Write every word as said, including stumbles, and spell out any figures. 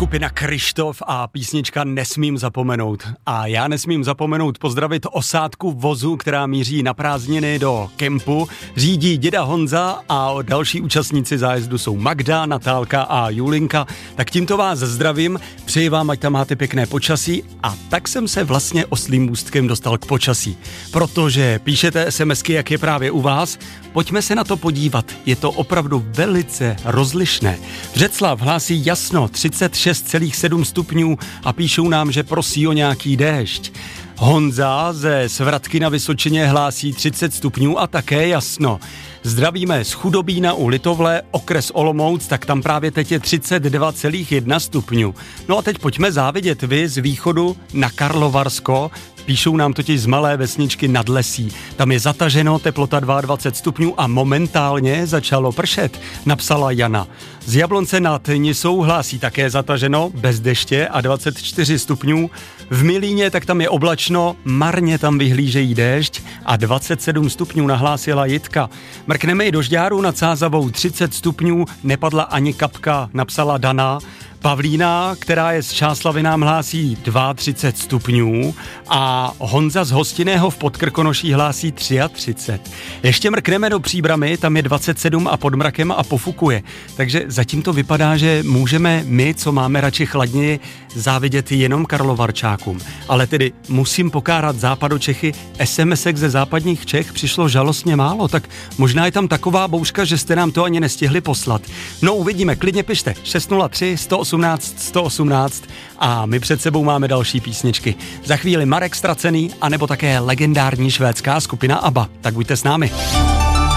Skupina Kryštof a písnička Nesmím zapomenout. A já nesmím zapomenout pozdravit osádku vozu, která míří na prázdniny do kempu. Řídí děda Honza a další účastníci zájezdu jsou Magda, Natálka a Julinka. Tak tímto vás zdravím, přeji vám, ať tam máte pěkné počasí, a tak jsem se vlastně oslím můstkem dostal k počasí. Protože píšete SMSky, jak je právě u vás, pojďme se na to podívat. Je to opravdu velice rozlišné. Břeclav hlásí jasno třicet šest celá sedm stupňů a píšou nám, že prosí o nějaký déšť. Honza ze Svratky na Vysočině hlásí třicet stupňů a také jasno. Zdravíme z Chudobína u Litovle, okres Olomouc, tak tam právě teď je třicet dva celá jedna stupňů. No a teď pojďme závidět vy z východu na Karlovarsko. Píšou nám totiž z malé vesničky Nad Lesí. Tam je zataženo, teplota dvacet dva stupňů a momentálně začalo pršet, napsala Jana. Z Jablonce nad Nisou hlásí také zataženo, bez deště a dvacet čtyři stupňů. V Milíně tak tam je oblačno, marně tam vyhlížejí déšť a dvacet sedm stupňů nahlásila Jitka. Mrkneme i do Žďáru nad Sázavou, třicet stupňů, nepadla ani kapka, napsala Dana. Pavlína, která je z Čáslavy, nám hlásí třicet dva stupňů a Honza z Hostinného v Podkrkonoší hlásí třicet tři. Ještě mrkneme do Příbramy, tam je dvacet sedm a pod mrakem a pofukuje. Takže zatím to vypadá, že můžeme my, co máme radši chladněji, závidět jenom Karlovarčákům. Ale tedy musím pokárat Západočechy, SMSek ze západních Čech přišlo žalostně málo, tak možná je tam taková bouřka, že jste nám to ani nestihli poslat. No uvidíme, klidně pište šest nula tři sto osmnáct sto osmnáct a my před sebou máme další písničky. Za chvíli Marek Ztracený, anebo také legendární švédská skupina ABBA. Tak buďte s námi.